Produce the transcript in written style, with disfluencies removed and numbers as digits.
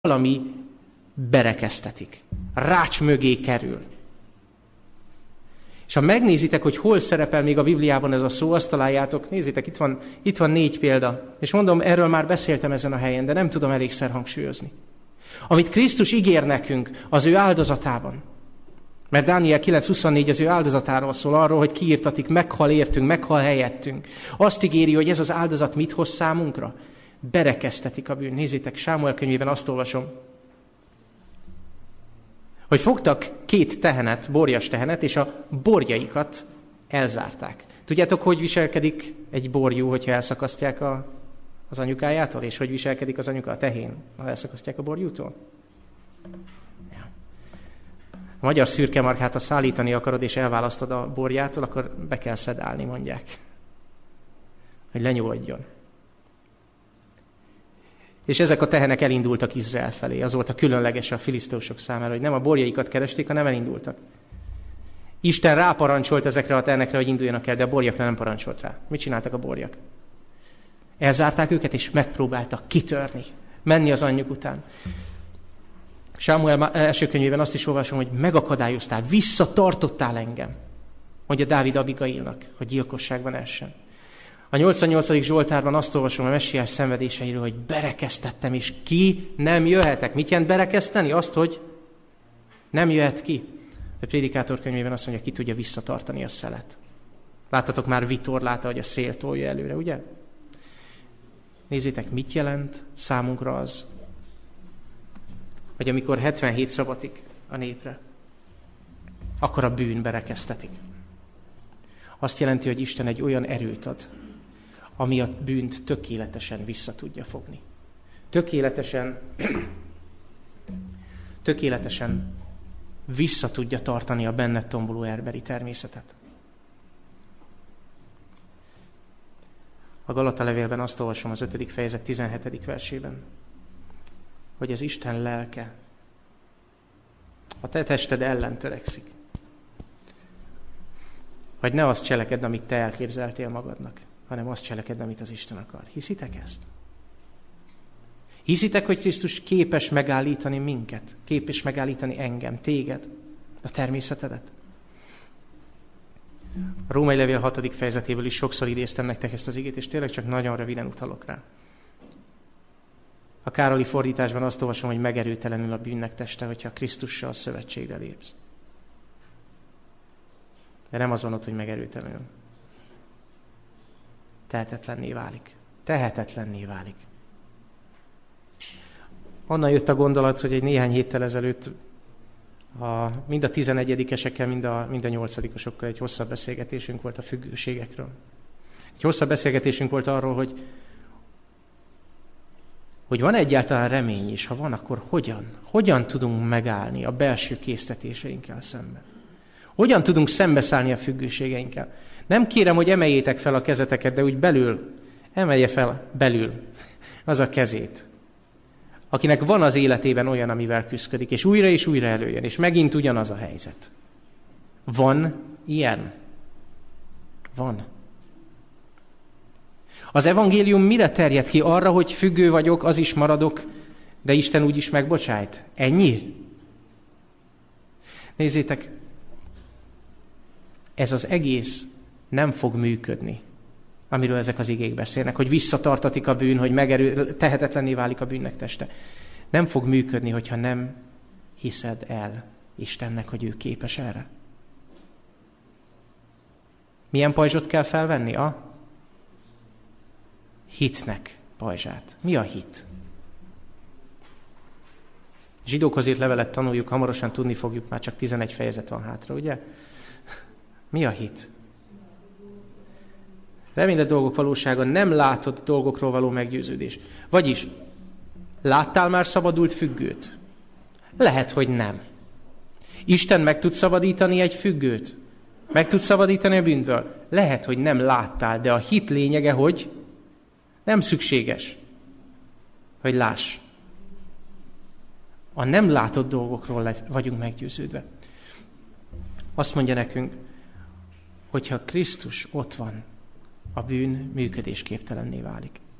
valami berekesztetik. Rács mögé kerül. És ha megnézitek, hogy hol szerepel még a Bibliában ez a szó, azt találjátok, nézzétek, itt van 4 példa. És mondom, erről már beszéltem ezen a helyen, de nem tudom elégszer hangsúlyozni. Amit Krisztus ígér nekünk az ő áldozatában. Mert Dániel 9.24 az ő áldozatáról szól, arról, hogy kiirtatik, meghal értünk, meghal helyettünk. Azt ígéri, hogy ez az áldozat mit hoz számunkra? Berekesztetik a bűn. Nézzétek, Sámuel könyvében azt olvasom, hogy fogtak 2 tehenet, borjas tehenet, és a borjaikat elzárták. Tudjátok, hogy viselkedik egy borjú, hogyha elszakasztják az anyukájától, és hogy viselkedik az anyuka a tehén, ha elszakasztják a borjútól? Ja. A magyar szürkemarhát, ha szállítani akarod, és elválasztod a borjától, akkor be kell szedálni, mondják. Hogy lenyugodjon. És ezek a tehenek elindultak Izrael felé. Az volt a különleges a filiszteusok számára, hogy nem a borjaikat keresték, hanem elindultak. Isten ráparancsolt ezekre a tehenekre, hogy induljanak el, de a borjakra nem parancsolt rá. Mit csináltak a borjak? Elzárták őket, és megpróbáltak kitörni, menni az anyjuk után. Sámuel első könyvében azt is olvasom, hogy megakadályoztál, visszatartottál engem, mondja Dávid Abigailnak, hogy gyilkosságban essen. A 88. Zsoltárban azt olvasom a messiás szenvedéseiről, hogy berekesztettem, és ki nem jöhetek. Mit jelent berekeszteni? Azt, hogy nem jöhet ki. A Prédikátor könyvében azt mondja, ki tudja visszatartani a szelet. Láttatok már vitorlát, hogy a szél tolja előre, ugye? Nézzétek, mit jelent számunkra az, hogy amikor 77 szabatik a népre, akkor a bűn berekesztetik. Azt jelenti, hogy Isten egy olyan erőt ad, ami a bűnt tökéletesen vissza tudja fogni. Tökéletesen vissza tudja tartani a benned tomboló erbeli természetet. A Galata levélben azt olvasom az 5. fejezet 17. versében, hogy az Isten lelke a te tested ellen törekszik. Hogy ne azt cselekedd, amit te elképzeltél magadnak, hanem azt cselekedd, amit az Isten akar. Hiszitek ezt? Hiszitek, hogy Krisztus képes megállítani minket? Képes megállítani engem, téged, a természetedet? A Római levél 6. fejezetéből is sokszor idéztem nektek ezt az igét, és tényleg csak nagyon röviden utalok rá. A Károli fordításban azt olvasom, hogy megerőtelenül a bűnnek teste, hogyha Krisztussal szövetségre lépsz. De nem az van ott, hogy megerőtelenül. Tehetetlenné válik. Tehetetlenné válik. Onnan jött a gondolat, hogy egy néhány héttel ezelőtt mind a 11-esekkel, mind a 8-osokkal egy hosszabb beszélgetésünk volt a függőségekről. Egy hosszabb beszélgetésünk volt arról, hogy van egyáltalán remény, és ha van, akkor hogyan tudunk megállni a belső késztetéseinkkel szemben. Hogyan tudunk szembeszállni a függőségeinkkel? Nem kérem, hogy emeljétek fel a kezeteket, de úgy belül, emelje fel belül az a kezét. Akinek van az életében olyan, amivel küszködik, és újra előjön, és megint ugyanaz a helyzet. Van ilyen? Van. Az evangélium mire terjed ki? Arra, hogy függő vagyok, az is maradok, de Isten úgyis megbocsájt? Ennyi? Nézzétek, ez az egész nem fog működni, amiről ezek az igék beszélnek, hogy visszatartatik a bűn, hogy tehetetlenné válik a bűnnek teste. Nem fog működni, hogyha nem hiszed el Istennek, hogy ő képes erre. Milyen pajzsot kell felvenni? A hitnek pajzsát. Mi a hit? Zsidókhoz írt levelet tanuljuk, hamarosan tudni fogjuk, már csak 11 fejezet van hátra, ugye? Mi a hit? Reméled dolgok valósága, nem látod dolgokról való meggyőződés. Vagyis, láttál már szabadult függőt? Lehet, hogy nem. Isten meg tud szabadítani egy függőt? Meg tud szabadítani a bűnből? Lehet, hogy nem láttál, de a hit lényege, hogy nem szükséges, hogy láss. A nem látott dolgokról vagyunk meggyőződve. Azt mondja nekünk, hogyha Krisztus ott van, a bűn működésképtelenné válik.